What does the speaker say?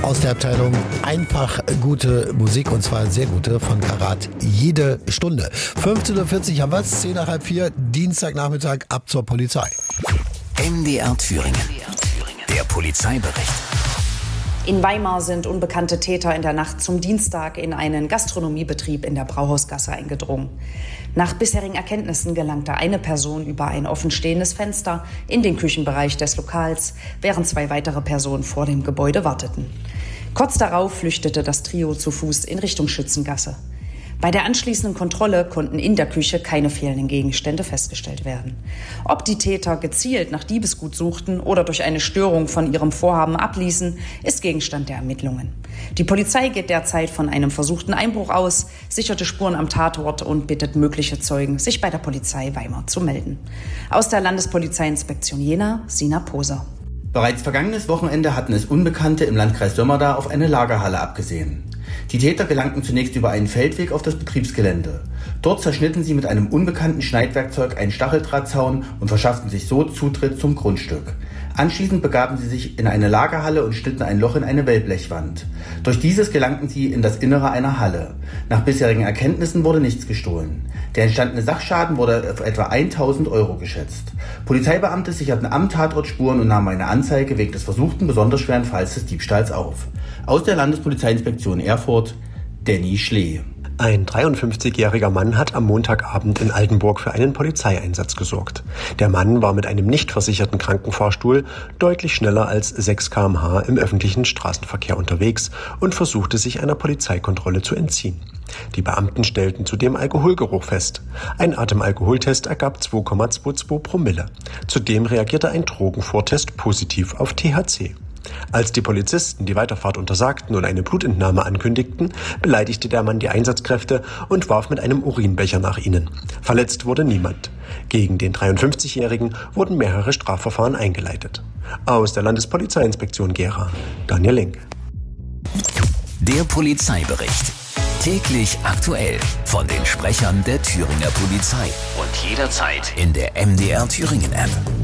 Aus der Abteilung einfach gute Musik, und zwar sehr gute, von Karat jede Stunde. 15:40 Uhr haben wir es, 10 nach halb 4, Dienstagnachmittag, ab zur Polizei. MDR Thüringen. Der Polizeibericht. In Weimar sind unbekannte Täter in der Nacht zum Dienstag in einen Gastronomiebetrieb in der Brauhausgasse eingedrungen. Nach bisherigen Erkenntnissen gelangte eine Person über ein offenstehendes Fenster in den Küchenbereich des Lokals, während 2 weitere Personen vor dem Gebäude warteten. Kurz darauf flüchtete das Trio zu Fuß in Richtung Schützengasse. Bei der anschließenden Kontrolle konnten in der Küche keine fehlenden Gegenstände festgestellt werden. Ob die Täter gezielt nach Diebesgut suchten oder durch eine Störung von ihrem Vorhaben abließen, ist Gegenstand der Ermittlungen. Die Polizei geht derzeit von einem versuchten Einbruch aus, sicherte Spuren am Tatort und bittet mögliche Zeugen, sich bei der Polizei Weimar zu melden. Aus der Landespolizeiinspektion Jena, Sina Poser. Bereits vergangenes Wochenende hatten es Unbekannte im Landkreis Sömmerda auf eine Lagerhalle abgesehen. Die Täter gelangten zunächst über einen Feldweg auf das Betriebsgelände. Dort zerschnitten sie mit einem unbekannten Schneidwerkzeug einen Stacheldrahtzaun und verschafften sich so Zutritt zum Grundstück. Anschließend begaben sie sich in eine Lagerhalle und schnitten ein Loch in eine Wellblechwand. Durch dieses gelangten sie in das Innere einer Halle. Nach bisherigen Erkenntnissen wurde nichts gestohlen. Der entstandene Sachschaden wurde auf etwa 1.000 € geschätzt. Polizeibeamte sicherten am Tatort Spuren und nahmen eine Anzeige wegen des versuchten besonders schweren Falls des Diebstahls auf. Aus der Landespolizeiinspektion Erfurt, Danny Schlee. Ein 53-jähriger Mann hat am Montagabend in Altenburg für einen Polizeieinsatz gesorgt. Der Mann war mit einem nicht versicherten Krankenfahrstuhl deutlich schneller als 6 km/h im öffentlichen Straßenverkehr unterwegs und versuchte sich einer Polizeikontrolle zu entziehen. Die Beamten stellten zudem Alkoholgeruch fest. Ein Atemalkoholtest ergab 2,22 Promille. Zudem reagierte ein Drogenvortest positiv auf THC. Als die Polizisten die Weiterfahrt untersagten und eine Blutentnahme ankündigten, beleidigte der Mann die Einsatzkräfte und warf mit einem Urinbecher nach ihnen. Verletzt wurde niemand. Gegen den 53-Jährigen wurden mehrere Strafverfahren eingeleitet. Aus der Landespolizeiinspektion Gera, Daniel Link. Der Polizeibericht. Täglich aktuell von den Sprechern der Thüringer Polizei und jederzeit in der MDR Thüringen App.